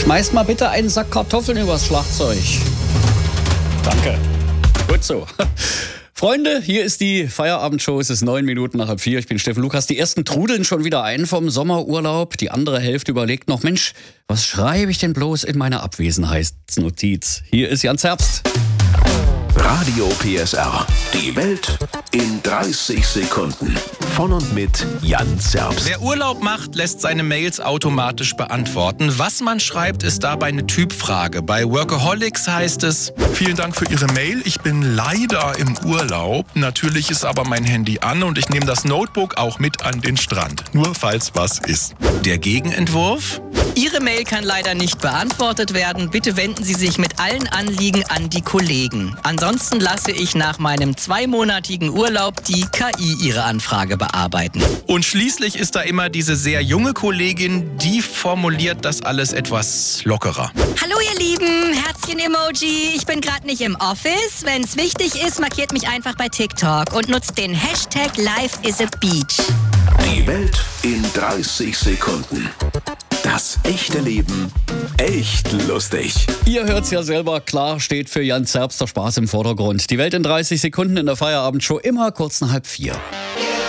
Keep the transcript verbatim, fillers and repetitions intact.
Schmeißt mal bitte einen Sack Kartoffeln übers Schlagzeug. Danke. Gut so. Freunde, hier ist die Feierabendshow. Es ist neun Minuten nach halb vier. Ich bin Steffen Lukas. Die ersten trudeln schon wieder ein vom Sommerurlaub. Die andere Hälfte überlegt noch, Mensch, was schreibe ich denn bloß in meine Abwesenheitsnotiz? Hier ist Jan Zerbst. Radio P S R. Die Welt in dreißig Sekunden. Von und mit Jan Zerbst. Wer Urlaub macht, lässt seine Mails automatisch beantworten. Was man schreibt, ist dabei eine Typfrage. Bei Workaholics heißt es: Vielen Dank für Ihre Mail. Ich bin leider im Urlaub. Natürlich ist aber mein Handy an und ich nehme das Notebook auch mit an den Strand. Nur falls was ist. Der Gegenentwurf: Ihre Mail kann leider nicht beantwortet werden. Bitte wenden Sie sich mit allen Anliegen an die Kollegen. Ansonsten lasse ich nach meinem zweimonatigen Urlaub die K I Ihre Anfrage bearbeiten. Und schließlich ist da immer diese sehr junge Kollegin, die formuliert das alles etwas lockerer. Hallo ihr Lieben, Herzchen-Emoji. Ich bin gerade nicht im Office. Wenn es wichtig ist, markiert mich einfach bei TikTok und nutzt den Hashtag Life is a Beach. Die Welt in dreißig Sekunden. Das echte Leben echt lustig. Ihr hört's ja selber, klar steht für Jan Zerbst der Spaß im Vordergrund. Die Welt in dreißig Sekunden in der Feierabendshow, immer kurz nach halb vier.